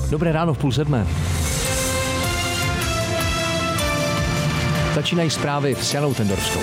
Dobré ráno v 6:30. Začínají zprávy s Janou Tendorskou.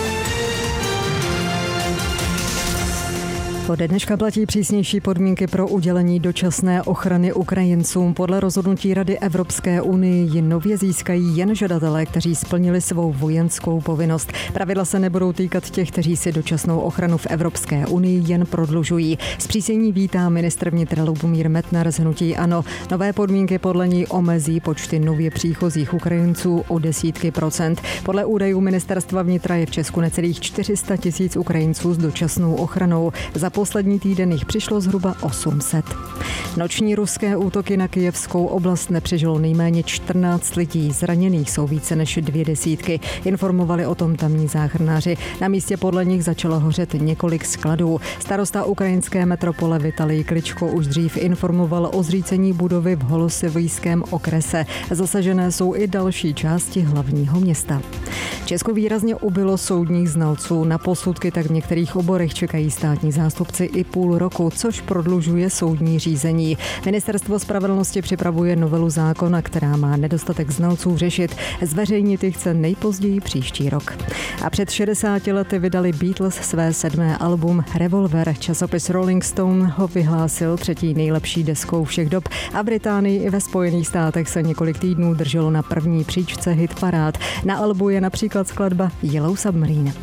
Ode dneška platí přísnější podmínky pro udělení dočasné ochrany Ukrajincům. Podle rozhodnutí Rady Evropské unie ji nově získají jen žadatelé, kteří splnili svou vojenskou povinnost. Pravidla se nebudou týkat těch, kteří si dočasnou ochranu v Evropské unii jen prodlužují. Zpřísnění vítá ministr vnitra Lubomír Metnar z hnutí ANO. Nové podmínky podle ní omezí počty nově příchozích Ukrajinců o desítky procent. Podle údajů ministerstva vnitra je v Česku necelých 400 000 Ukrajinců s dočasnou ochranou. Za poslední týden jich přišlo zhruba 800. Noční ruské útoky na Kyjevskou oblast nepřežilo nejméně 14 lidí. Zraněných jsou více než 200. Informovali o tom tamní záchranáři. Na místě podle nich začalo hořet několik skladů. Starosta ukrajinské metropole Vitalij Kličko už dřív informoval o zřícení budovy v Holosivijském okrese. Zasažené jsou i další části hlavního města. Česko výrazně ubylo soudních znalců. Na posudky tak v některých oborech čekají státní zástupci i půl roku, což prodlužuje soudní řízení. Ministerstvo spravedlnosti připravuje novelu zákona, která má nedostatek znalců řešit. Zveřejnit ji chce nejpozději příští rok. A před 60 lety vydali Beatles své 7. album Revolver. Časopis Rolling Stone ho vyhlásil 3. nejlepší deskou všech dob a v Británii i ve Spojených státech se několik týdnů drželo na první příčce hitparád. Na albu je například skladba Yellow Submarine.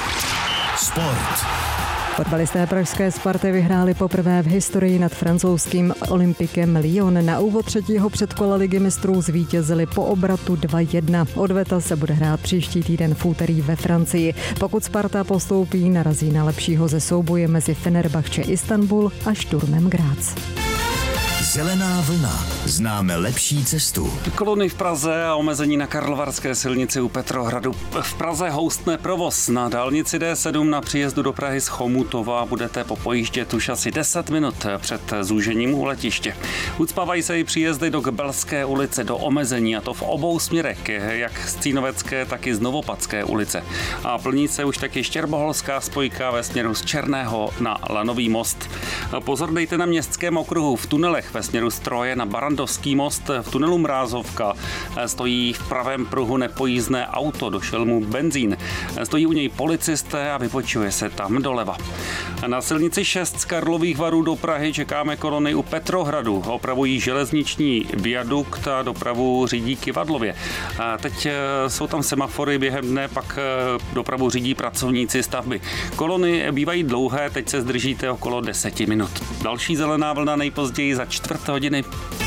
Sport. Fotbalisté pražské Sparty vyhráli poprvé v historii nad francouzským Olympikem Lyon. Na úvod třetího předkola Ligy mistrů zvítězili po obratu 2-1. Odveta se bude hrát příští týden v úterý ve Francii. Pokud Sparta postoupí, narazí na lepšího ze souboje mezi Fenerbahče Istanbul a Sturmem Graz. Zelená vlna. Známe lepší cestu. Kolony v Praze a omezení na Karlovarské silnici u Petrohradu. V Praze houstne provoz. Na dálnici D7 na příjezdu do Prahy z Chomutova budete popojíždět už asi 10 minut před zúžením u letiště. Ucpávají se i příjezdy do Kbelské ulice do omezení, a to v obou směrech, jak z Cínovecké, tak i z Novopatské ulice. A plní se už taky Štěrboholská spojka ve směru z Černého na Lanový most. Pozor dejte na Městském okruhu v tunelech ve směru Stroje na Barandovský most. V tunelu Mrázovka stojí v pravém pruhu nepojízdné auto, došel mu benzín. Stojí u něj policisté a vypočuje se tam doleva. Na silnici 6 z Karlových Varů do Prahy čekáme kolony u Petrohradu. Opravují železniční viadukt a dopravu řídí Kyvadlově. A teď jsou tam semafory, během dne pak dopravu řídí pracovníci stavby. Kolony bývají dlouhé, teď se zdržíte okolo 10 minut. Další zelená vlna nejpozději za 4 hodiny.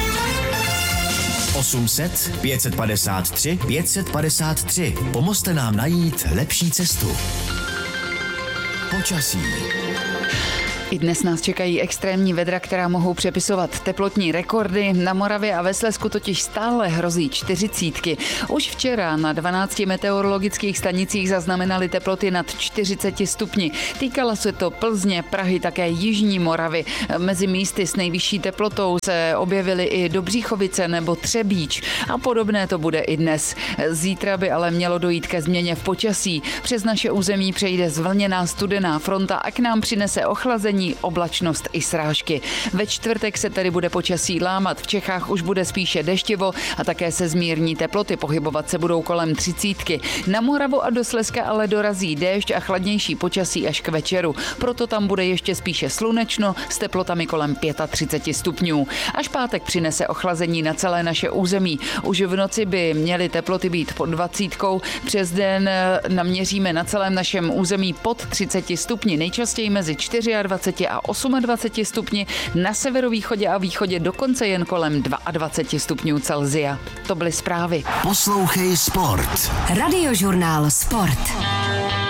800 553 553. Pomozte nám najít lepší cestu. Počasí. I dnes nás čekají extrémní vedra, která mohou přepisovat teplotní rekordy. Na Moravě a ve Slezsku totiž stále hrozí 40. Už včera na 12 meteorologických stanicích zaznamenali teploty nad 40 stupni. Týkalo se to Plzně, Prahy, také jižní Moravy. Mezi místy s nejvyšší teplotou se objevily i Dobříchovice nebo Třebíč. A podobné to bude i dnes. Zítra by ale mělo dojít ke změně v počasí. Přes naše území přejde zvlněná studená fronta a k nám přinese ochlazení, oblačnost i srážky. Ve čtvrtek se tedy bude počasí lámat. V Čechách už bude spíše deštivo a také se zmírní teploty. Pohybovat se budou kolem 30. Na Moravu a do Slezska ale dorazí déšť a chladnější počasí až k večeru. Proto tam bude ještě spíše slunečno s teplotami kolem 35 stupňů. Až pátek přinese ochlazení na celé naše území. Už v noci by měly teploty být pod 20. Přes den naměříme na celém našem území pod 30 stupni. Nejčastěji mezi 24 a 28 stupni, na severovýchodě a východě dokonce jen kolem 22 stupňů Celsia. To byly zprávy. Poslouchej Sport. Radiožurnál Sport.